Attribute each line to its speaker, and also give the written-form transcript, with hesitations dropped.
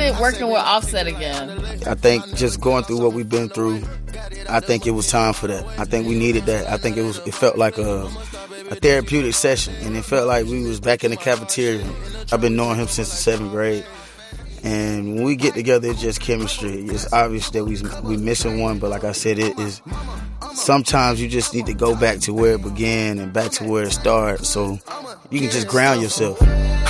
Speaker 1: it working with Offset again?
Speaker 2: I think just going through what we've been through, I think it was time for that. I think we needed that. I think it felt like a therapeutic session, and it felt like we was back in the cafeteria. I've been knowing him since the 7th grade. And when we get together, it's just chemistry. It's obvious that we missing one, but like I said, it is. Sometimes you just need to go back to where it began and back to where it started, so you can just ground yourself.